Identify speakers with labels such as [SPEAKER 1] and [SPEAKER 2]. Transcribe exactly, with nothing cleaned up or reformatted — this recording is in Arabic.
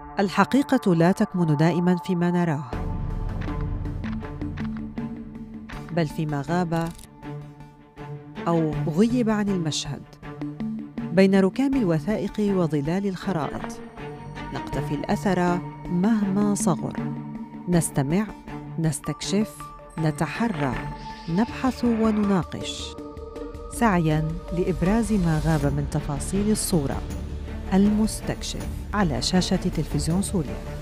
[SPEAKER 1] الحقيقة لا تكمن دائماً فيما نراه، بل فيما غاب أو غيب عن المشهد، بين ركام الوثائق وظلال الخرائط. نقتفي الأثر مهما صغر، نستمع، نستكشف، نتحرى، نبحث ونناقش، سعياً لإبراز ما غاب من تفاصيل الصورة. المستكشف على شاشة تلفزيون سوريا.